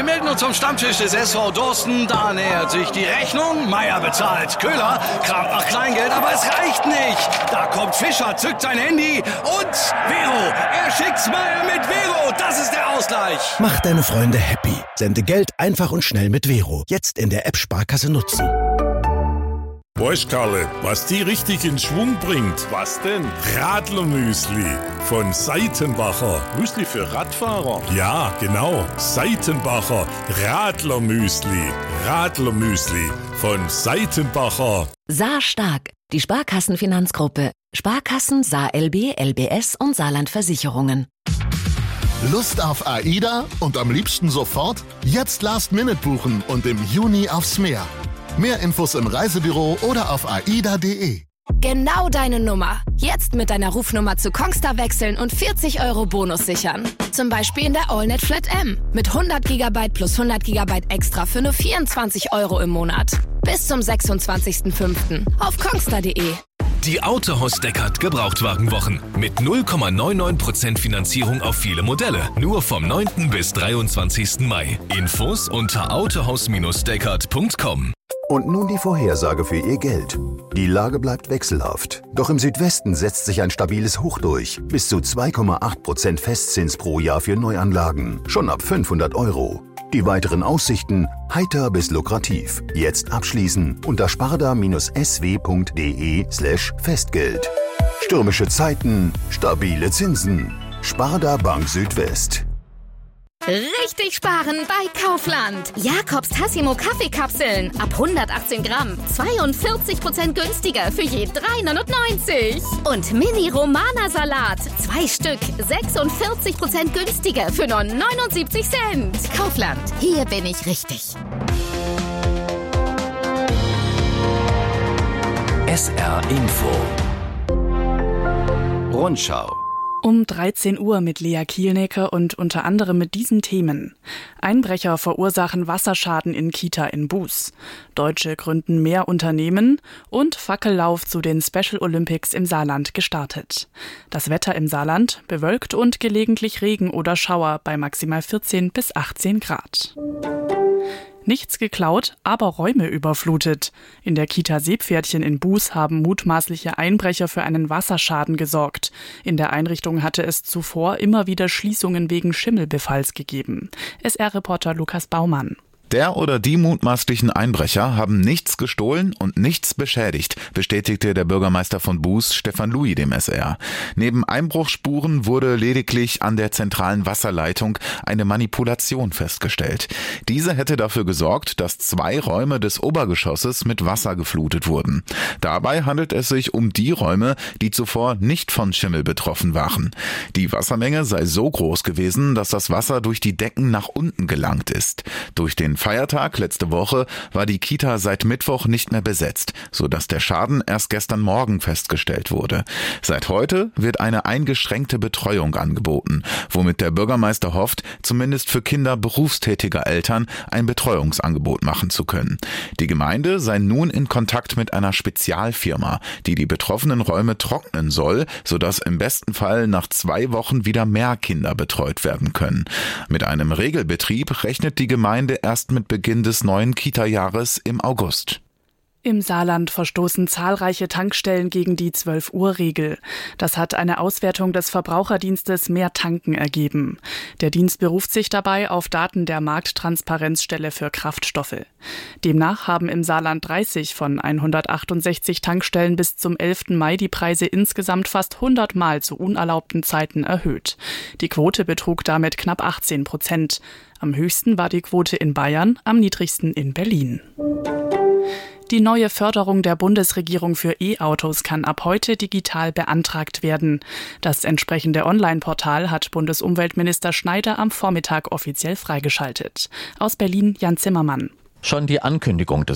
Wir melden uns zum Stammtisch des SV Dorsten. Da nähert sich die Rechnung. Meier bezahlt. Köhler kramt nach Kleingeld, aber es reicht nicht. Da kommt Fischer, zückt sein Handy und Vero. Er schickt's Meier mit Vero. Das ist der Ausgleich. Mach deine Freunde happy. Sende Geld einfach und schnell mit Vero. Jetzt in der App Sparkasse nutzen. Weißt, Karle, was die richtig in Schwung bringt? Was denn? Radlermüsli von Seitenbacher. Müsli für Radfahrer? Ja, genau. Seitenbacher Radlermüsli. Radlermüsli von Seitenbacher. Saar Stark, die Sparkassenfinanzgruppe. Sparkassen, Saar LB, LBS und Saarland Versicherungen. Lust auf AIDA und am liebsten sofort? Jetzt Last-Minute buchen und im Juni aufs Meer. Mehr Infos im Reisebüro oder auf aida.de. Genau deine Nummer. Jetzt mit deiner Rufnummer zu Kongstar wechseln und 40 € Bonus sichern. Zum Beispiel in der AllNet Flat M. Mit 100 GB plus 100 GB extra für nur 24 € im Monat. Bis zum 26.05. auf kongstar.de. Die Autohaus Deckert Gebrauchtwagenwochen mit 0,99% Finanzierung auf viele Modelle. Nur vom 9. bis 23. Mai. Infos unter autohaus-deckert.com. Und nun die Vorhersage für Ihr Geld. Die Lage bleibt wechselhaft. Doch im Südwesten setzt sich ein stabiles Hoch durch. Bis zu 2,8% Festzins pro Jahr für Neuanlagen. Schon ab 500 €. Die weiteren Aussichten heiter bis lukrativ. Jetzt abschließen unter sparda-sw.de/Festgeld. Stürmische Zeiten, stabile Zinsen. Sparda Bank Südwest. Richtig sparen bei Kaufland. Jakobs Tassimo Kaffeekapseln ab 118 Gramm. 42% günstiger für je 3,99. Und Mini Romana Salat. 2 Stück. 46% günstiger für nur 79 Cent. Kaufland. Hier bin ich richtig. SR Info. Rundschau. Um 13 Uhr mit Lea Kielnecke und unter anderem mit diesen Themen. Einbrecher verursachen Wasserschaden in Kita in Buß. Deutsche gründen mehr Unternehmen und Fackellauf zu den Special Olympics im Saarland gestartet. Das Wetter im Saarland bewölkt und gelegentlich Regen oder Schauer bei maximal 14 bis 18 Grad. Nichts geklaut, aber Räume überflutet. In der Kita Seepferdchen in Buß haben mutmaßliche Einbrecher für einen Wasserschaden gesorgt. In der Einrichtung hatte es zuvor immer wieder Schließungen wegen Schimmelbefalls gegeben. SR-Reporter Lukas Baumann. Der oder die mutmaßlichen Einbrecher haben nichts gestohlen und nichts beschädigt, bestätigte der Bürgermeister von Buß, Stefan Louis, dem SR. Neben Einbruchsspuren wurde lediglich an der zentralen Wasserleitung eine Manipulation festgestellt. Diese hätte dafür gesorgt, dass 2 Räume des Obergeschosses mit Wasser geflutet wurden. Dabei handelt es sich um die Räume, die zuvor nicht von Schimmel betroffen waren. Die Wassermenge sei so groß gewesen, dass das Wasser durch die Decken nach unten gelangt ist. Durch den Feiertag letzte Woche war die Kita seit Mittwoch nicht mehr besetzt, sodass der Schaden erst gestern Morgen festgestellt wurde. Seit heute wird eine eingeschränkte Betreuung angeboten, womit der Bürgermeister hofft, zumindest für Kinder berufstätiger Eltern ein Betreuungsangebot machen zu können. Die Gemeinde sei nun in Kontakt mit einer Spezialfirma, die die betroffenen Räume trocknen soll, sodass im besten Fall nach 2 Wochen wieder mehr Kinder betreut werden können. Mit einem Regelbetrieb rechnet die Gemeinde erst mit Beginn des neuen Kita-Jahres im August. Im Saarland verstoßen zahlreiche Tankstellen gegen die 12-Uhr-Regel. Das hat eine Auswertung des Verbraucherdienstes Mehr Tanken ergeben. Der Dienst beruft sich dabei auf Daten der Markttransparenzstelle für Kraftstoffe. Demnach haben im Saarland 30 von 168 Tankstellen bis zum 11. Mai die Preise insgesamt fast 100 Mal zu unerlaubten Zeiten erhöht. Die Quote betrug damit knapp 18%. Am höchsten war die Quote in Bayern, am niedrigsten in Berlin. Die neue Förderung der Bundesregierung für E-Autos kann ab heute digital beantragt werden. Das entsprechende Online-Portal hat Bundesumweltminister Schneider am Vormittag offiziell freigeschaltet. Aus Berlin Jan Zimmermann. Schon die Ankündigung des